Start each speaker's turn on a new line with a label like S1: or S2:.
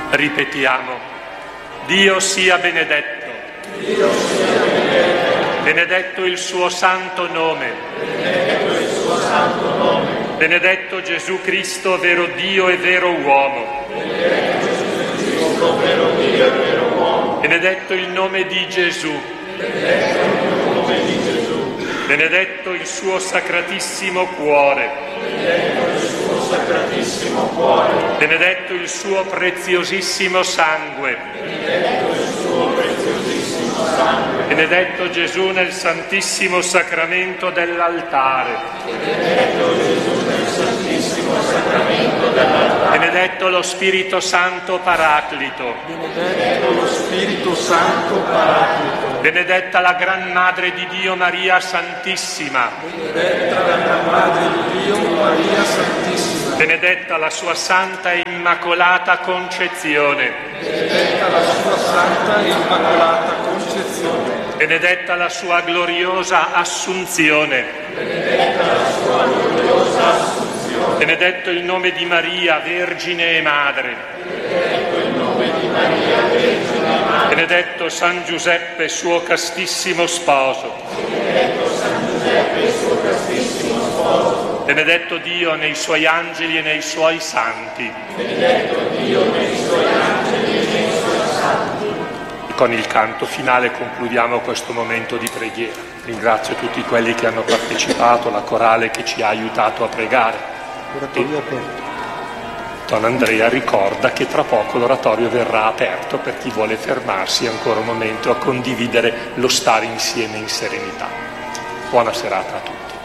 S1: Ripetiamo: Dio sia benedetto.
S2: Dio sia benedetto.
S1: Benedetto il suo santo nome.
S2: Benedetto il suo santo nome.
S1: Benedetto Gesù Cristo, vero Dio e vero uomo.
S2: Benedetto Gesù Cristo, vero Dio e vero uomo.
S1: Benedetto il nome di Gesù.
S2: Benedetto il nome di Gesù.
S1: Benedetto il suo sacratissimo cuore.
S2: Benedetto il suo sacratissimo cuore.
S1: Benedetto il suo preziosissimo sangue.
S2: Benedetto il suo preziosissimo sangue.
S1: Benedetto Gesù nel santissimo sacramento dell'altare.
S2: Benedetto Gesù nel santissimo sacramento dell'altare.
S1: Benedetto lo Spirito Santo Paraclito.
S2: Benedetto lo Spirito Santo Paraclito.
S1: Benedetta la Gran Madre di Dio Maria Santissima.
S2: Benedetta la Gran Madre di Dio Maria Santissima.
S1: Benedetta la sua Santa e Immacolata Concezione.
S2: Benedetta la sua Santa e Immacolata Concezione.
S1: Benedetta la sua gloriosa Assunzione.
S2: Benedetta la sua gloriosa Assunzione.
S1: Benedetto il nome di Maria, Vergine e Madre.
S2: Benedetto il nome di Maria, Vergine e Madre.
S1: Benedetto San Giuseppe, suo castissimo sposo.
S2: Benedetto San Giuseppe, suo castissimo sposo.
S1: Benedetto Dio nei suoi angeli e nei suoi santi.
S2: Benedetto Dio nei suoi angeli e nei suoi santi.
S1: E con il canto finale concludiamo questo momento di preghiera. Ringrazio tutti quelli che hanno partecipato, la corale che ci ha aiutato a pregare.
S3: Oratorio aperto.
S1: Don Andrea ricorda che tra poco l'oratorio verrà aperto per chi vuole fermarsi ancora un momento a condividere lo stare insieme in serenità. Buona serata a tutti.